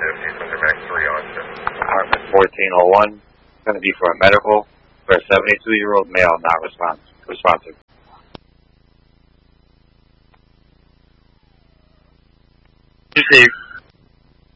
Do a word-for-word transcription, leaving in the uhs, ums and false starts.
shift, Houston Thunder Max three on shift. Apartment fourteen oh one, going to be for a medical for a seventy-two-year-old male, not respons responsive. Received.